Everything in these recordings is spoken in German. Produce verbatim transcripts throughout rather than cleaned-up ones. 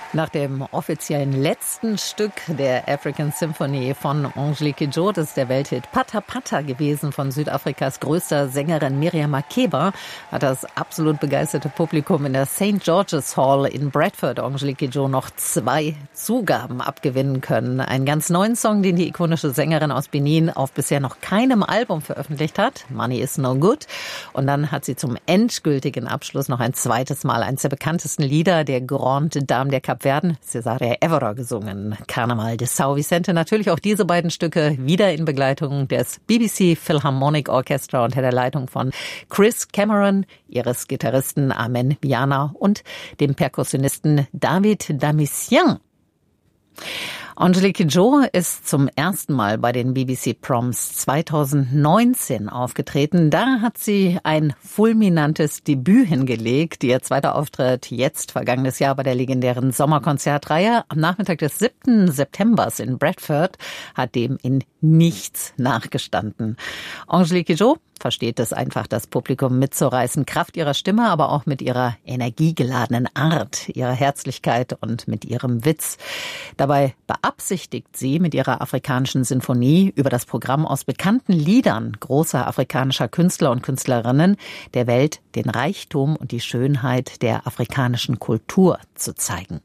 Nach dem offiziellen letzten Stück der African Symphony von Angelique Kidjo, das ist der Welthit Pata Pata gewesen von Südafrikas größter Sängerin Miriam Makeba, hat das absolut begeisterte Publikum in der Saint George's Hall in Bradford Angelique Kidjo noch zwei Zugaben abgewinnen können. Einen ganz neuen Song, den die ikonische Sängerin aus Benin auf bisher noch keinem Album veröffentlicht hat, Money is no good. Und dann hat sie zum endgültigen Abschluss noch ein zweites Mal eines der bekanntesten Lieder der Grande Dame der Kapverden, Cesaria Evora, gesungen. Carnaval de São Vicente. Natürlich auch diese beiden Stücke wieder in Begleitung des B B C Philharmonic Orchestra unter der Leitung von Chris Cameron, ihres Gitarristen Amen Viana und dem Perkussionisten David Damician. Angelique Kidjo ist zum ersten Mal bei den B B C Proms zweitausendneunzehn aufgetreten. Da hat sie ein fulminantes Debüt hingelegt. Ihr zweiter Auftritt jetzt, vergangenes Jahr, bei der legendären Sommerkonzertreihe am Nachmittag des siebten September in Bradford hat dem in nichts nachgestanden. Angelique Kidjo versteht es einfach, das Publikum mitzureißen, Kraft ihrer Stimme, aber auch mit ihrer energiegeladenen Art, ihrer Herzlichkeit und mit ihrem Witz. Dabei beabsichtigt sie mit ihrer afrikanischen Sinfonie über das Programm aus bekannten Liedern großer afrikanischer Künstler und Künstlerinnen der Welt den Reichtum und die Schönheit der afrikanischen Kultur zu zeigen.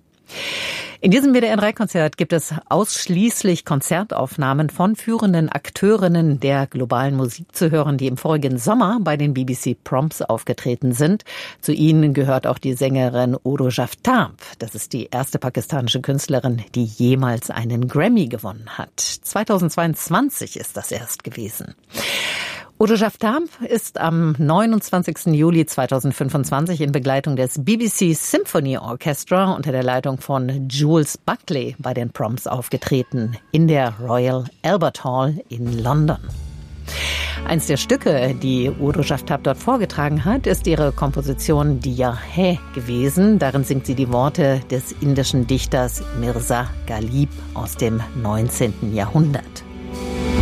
In diesem W D R drei Konzert gibt es ausschließlich Konzertaufnahmen von führenden Akteurinnen der globalen Musik zu hören, die im vorigen Sommer bei den B B C Proms aufgetreten sind. Zu ihnen gehört auch die Sängerin Udo Jaftab. Das ist die erste pakistanische Künstlerin, die jemals einen Grammy gewonnen hat. zweitausendzweiundzwanzig ist das erst gewesen. Udo Jaftab ist am neunundzwanzigsten Juli zweitausendfünfundzwanzig in Begleitung des B B C Symphony Orchestra unter der Leitung von Jules Buckley bei den Proms aufgetreten in der Royal Albert Hall in London. Eins der Stücke, die Udo Jaftab dort vorgetragen hat, ist ihre Komposition Diya Hai gewesen. Darin singt sie die Worte des indischen Dichters Mirza Ghalib aus dem neunzehnten Jahrhundert.